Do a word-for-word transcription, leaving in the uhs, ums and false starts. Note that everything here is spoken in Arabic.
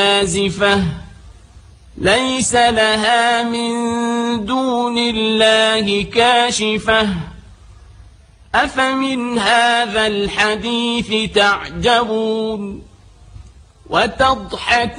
آزفة ليس لها من دون الله كاشفة أفمن هذا الحديث تعجبون وتضحكون